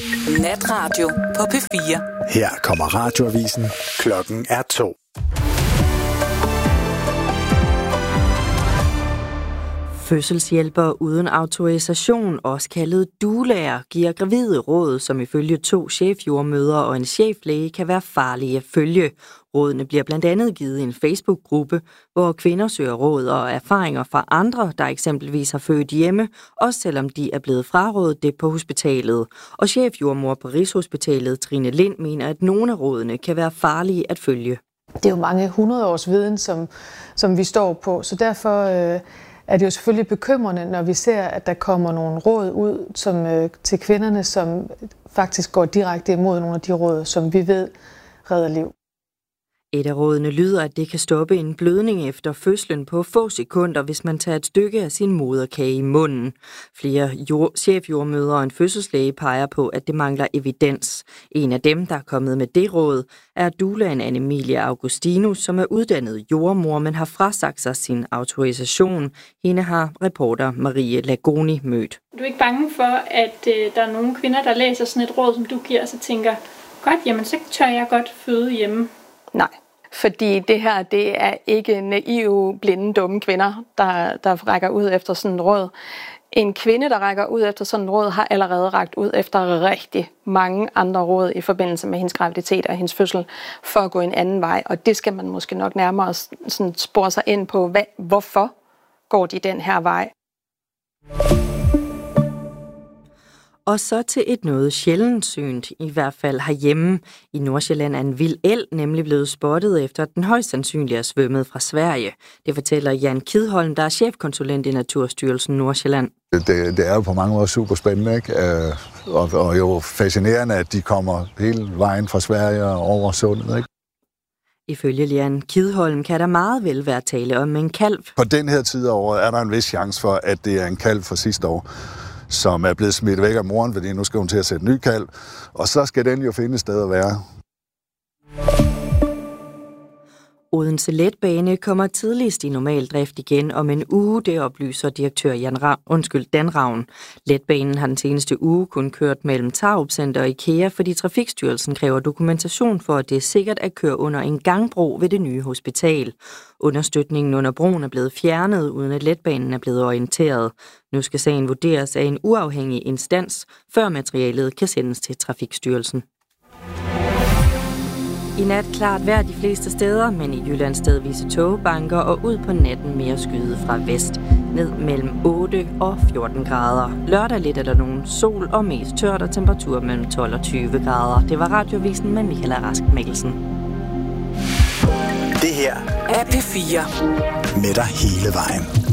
Natradio på P4. Her kommer radioavisen. Klokken er 2. Fødselshjælpere uden autorisation, også kaldet doulaer, giver gravide råd, som ifølge 2 chefjordmødre og en cheflæge kan være farlige at følge. Rådene bliver blandt andet givet i en Facebook-gruppe, hvor kvinder søger råd og erfaringer fra andre, der eksempelvis har født hjemme, også selvom de er blevet frarådet det på hospitalet. Og chefjordmor på Rigshospitalet, Trine Lind, mener, at nogle af rådene kan være farlige at følge. Det er jo mange 100 års viden, som vi står på, så derfor er det jo selvfølgelig bekymrende, når vi ser, at der kommer nogle råd ud til kvinderne, som faktisk går direkte imod nogle af de råd, som vi ved redder liv. Et af rådene lyder, at det kan stoppe en blødning efter fødslen på få sekunder, hvis man tager et stykke af sin moderkage i munden. Flere chefjordmødre og en fødselslæge peger på, at det mangler evidens. En af dem, der er kommet med det råd, er doulaen Anne-Emilie Augustinus, som er uddannet jordmor, men har frasagt sig sin autorisation. Hende har reporter Marie Lagoni mødt. Du er ikke bange for, at der er nogle kvinder, der læser sådan et råd, som du giver, og så tænker, godt, jamen så tør jeg godt føde hjemme? Nej, fordi det her, det er ikke naive, blinde, dumme kvinder, der rækker ud efter sådan et råd. En kvinde, der rækker ud efter sådan et råd, har allerede rakt ud efter rigtig mange andre råd i forbindelse med hendes graviditet og hendes fødsel, for at gå en anden vej. Og det skal man måske nok nærmere sådan spore sig ind på, hvorfor går de den her vej. Og så til et noget sjældent synt, i hvert fald herhjemme. I Nordsjælland er en vild elg nemlig blevet spottet efter, at den højst sandsynligt er svømmet fra Sverige. Det fortæller Jan Kidholm, der er chefkonsulent i Naturstyrelsen Nordsjælland. Det er jo på mange måder super spændende, ikke? Og jo fascinerende, at de kommer hele vejen fra Sverige og over sundet, ikke? Ifølge Jan Kidholm kan der meget vel være tale om en kalv. På den her tid af året er der en vis chance for, at det er en kalv fra sidste år, som er blevet smidt væk af moren, fordi nu skal hun til at sætte ny kalv, og så skal den jo finde et sted at være. Odense Letbane kommer tidligst i normal drift igen om en uge, det oplyser direktør Dan Ravn. Letbanen har den seneste uge kun kørt mellem Tarup Center og IKEA, fordi Trafikstyrelsen kræver dokumentation for, at det er sikkert at køre under en gangbro ved det nye hospital. Understøtningen under broen er blevet fjernet, uden at letbanen er blevet orienteret. Nu skal sagen vurderes af en uafhængig instans, før materialet kan sendes til Trafikstyrelsen. I nat klart vejr de fleste steder, men i Jylland stedvise tågebanker og ud på natten mere skyde fra vest. Ned mellem 8 og 14 grader. Lørdag lidt er der nogen sol og mest tørt og temperatur mellem 12 og 20 grader. Det var Radioavisen med Michael Rask Mikkelsen. Det her er P4. Med dig hele vejen.